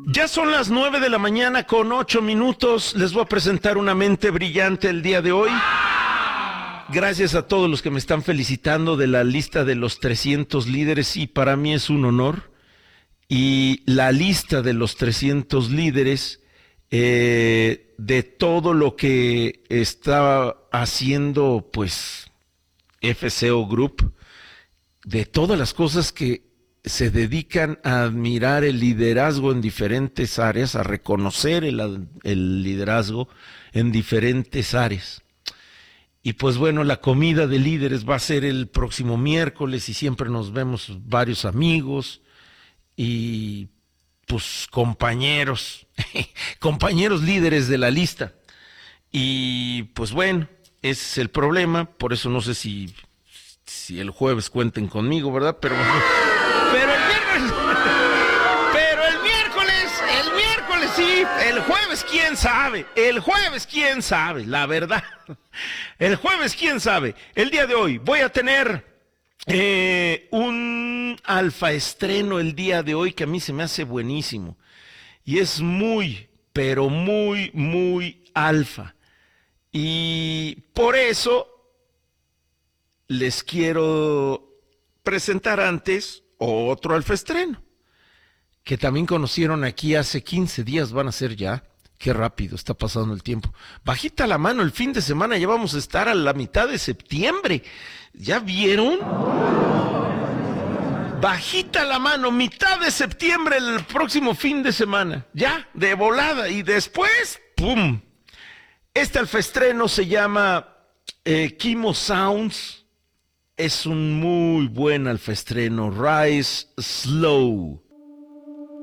Ya son las 9 de la mañana con 8 minutos. Les voy a presentar una mente brillante el día de hoy. Gracias a todos los que me están felicitando de la lista de los 300 líderes, y para mí es un honor. Y la lista de los 300 líderes, de todo lo que está haciendo, pues, FCO Group, de todas las cosas que se dedican a admirar el liderazgo en diferentes áreas, a reconocer el liderazgo en diferentes áreas. Y pues bueno, la comida de líderes va a ser el próximo miércoles y siempre nos vemos varios amigos y pues compañeros, compañeros líderes de la lista. Y pues bueno, ese es el problema, por eso no sé si el jueves cuenten conmigo, ¿verdad? Pero el miércoles sí, el jueves quién sabe, la verdad. El jueves quién sabe. El día de hoy voy a tener un alfa estreno el día de hoy que a mí se me hace buenísimo. Y es muy, pero muy, muy alfa. Y por eso les quiero presentar antes otro alfa estreno, que también conocieron aquí hace 15 días, van a ser ya. Qué rápido está pasando el tiempo. Bajita la mano, el fin de semana ya vamos a estar a la mitad de septiembre. ¿Ya vieron? Bajita la mano, mitad de septiembre, el próximo fin de semana. Ya, de volada. Y después, ¡pum! Este alfaestreno se llama Kimo Sounds. Es un muy buen alfaestreno. Rise Slow.